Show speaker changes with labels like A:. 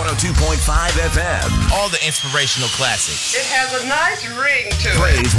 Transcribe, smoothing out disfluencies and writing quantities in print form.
A: 102.5 FM.
B: All the inspirational classics.
C: It has a nice ring to it.
A: Plays